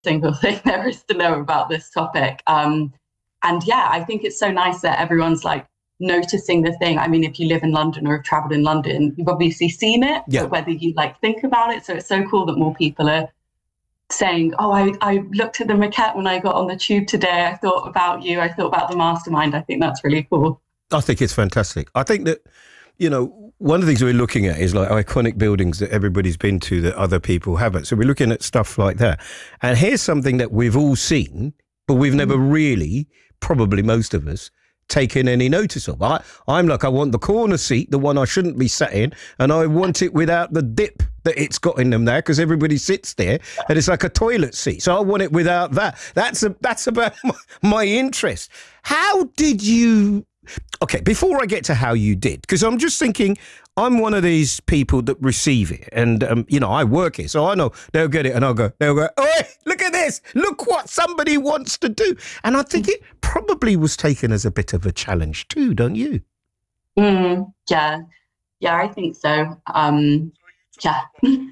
single thing there is to know about this topic. And yeah, I think it's so nice that everyone's like noticing the thing. I mean, if you live in London or have traveled in London, you've obviously seen it, Yeah. but whether you like think about it. So it's so cool that more people are saying, oh, I looked at the maquette when I got on the tube today. I thought about you. I thought about the mastermind. I think that's really cool. I think it's fantastic. I think that, you know, one of the things we're looking at is like iconic buildings that everybody's been to that other people haven't. So we're looking at stuff like that. And here's something that we've all seen, but we've never really, probably most of us, taken any notice of. I'm like, I want the corner seat, the one I shouldn't be sat in, and I want it without the dip that it's got in them there, because everybody sits there and it's like a toilet seat. So I want it without that. That's about my interest. How did you... Okay, before I get to how you did, because I'm just thinking, I'm one of these people that receive it, and you know, I work here, so I know they'll get it, and they'll go, "Oh, look at this! Look what somebody wants to do!" And I think it probably was taken as a bit of a challenge too, don't you? Yeah, I think so. Yeah.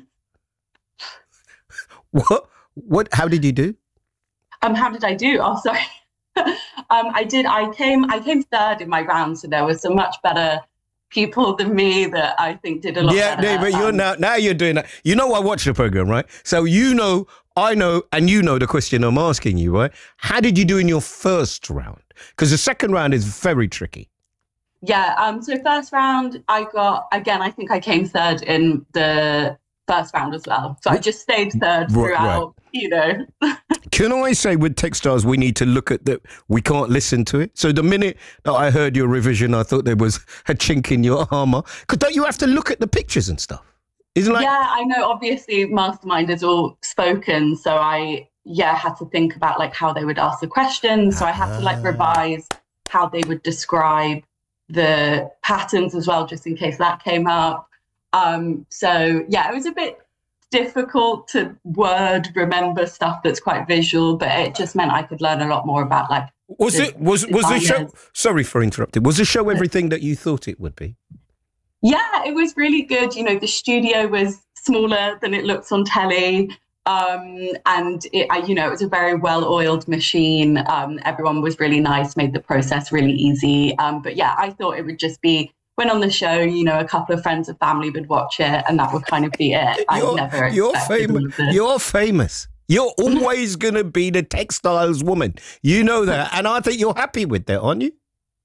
What? How did you do? How did I do? Oh, sorry. I came third in my round, so there were some much better people than me that I think did a lot better. Yeah, but you're now you're doing that. You know, I watch the program, right? So you know, I know, and you know the question I'm asking you, right? How did you do in your first round? Because the second round is very tricky. Yeah. So first round, I think I came third in the first round as well. So I just stayed third throughout. Right. You know. Can I say with Techstars, we need to look at that. We can't listen to it. So the minute that I heard your revision, I thought there was a chink in your armour. Because don't you have to look at the pictures and stuff? Isn't like... Yeah, I know. Obviously, Mastermind is all spoken. So I had to think about like how they would ask the questions. So I had to like revise how they would describe the patterns as well, just in case that came up. So yeah, it was a bit difficult to remember stuff that's quite visual, but it just meant I could learn a lot more about like was the show, sorry for interrupting, was the show everything that you thought it would be? Yeah, it was really good. You know, the studio was smaller than it looks on telly, and it was a very well-oiled machine. Everyone was really nice, made the process really easy, but yeah, I thought it would just be when on the show, you know, a couple of friends and family would watch it, and that would kind of be it. You're famous. You're always going to be the textiles woman. You know that. And I think you're happy with that, aren't you?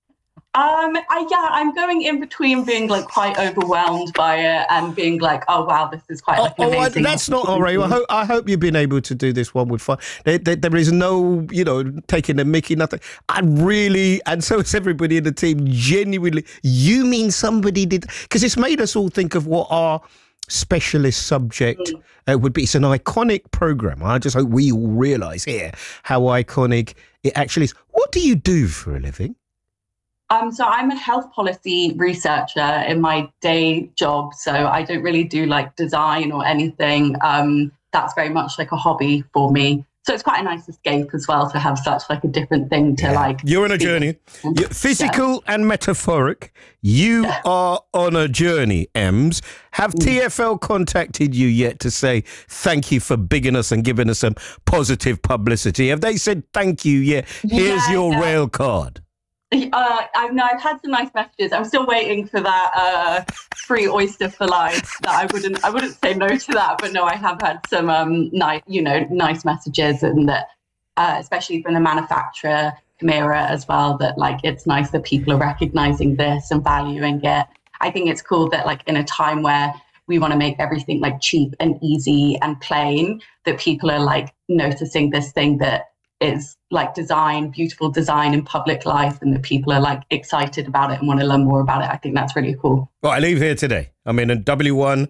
I'm going in between being like quite overwhelmed by it and being like, oh wow, this is quite like an amazing. That's not all right. I hope you've been able to do this one with fun. There is no, you know, taking the mickey, nothing. I really, and so is everybody in the team, genuinely, you mean somebody did, because it's made us all think of what our specialist subject would be. It's an iconic program. I just hope we all realise here how iconic it actually is. What do you do for a living? So I'm a health policy researcher in my day job. So I don't really do like design or anything. That's very much like a hobby for me. So it's quite a nice escape as well to have such like a different thing to like. You're on a journey. You're physical and metaphoric. You are on a journey, Ems. Have TFL contacted you yet to say thank you for bigging us and giving us some positive publicity? Have they said thank you yet? Here's your rail card. I've had some nice messages. I'm still waiting for that free oyster for life. That I wouldn't say no to that, but no, I have had some nice messages, and that especially from the manufacturer Chimera as well. That like it's nice that people are recognizing this and valuing it. I think it's cool that like in a time where we want to make everything like cheap and easy and plain, that people are like noticing this thing that is like beautiful design in public life, and that people are like excited about it and want to learn more about it. I think that's really cool. Well, I leave here today. I'm in a W1A,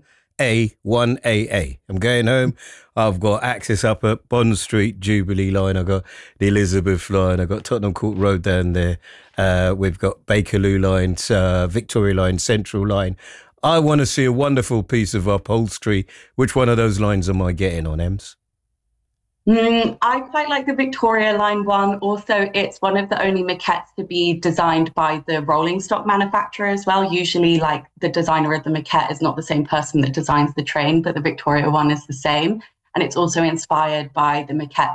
1AA. I'm going home. I've got access up at Bond Street, Jubilee line. I've got the Elizabeth line. I've got Tottenham Court Road down there. We've got Bakerloo lines, Victoria line, Central line. I want to see a wonderful piece of upholstery. Which one of those lines am I getting on, Ems? I quite like the Victoria line one. Also, it's one of the only maquettes to be designed by the rolling stock manufacturer as well. Usually, like the designer of the maquette is not the same person that designs the train, but the Victoria one is the same. and it's also inspired by the maquette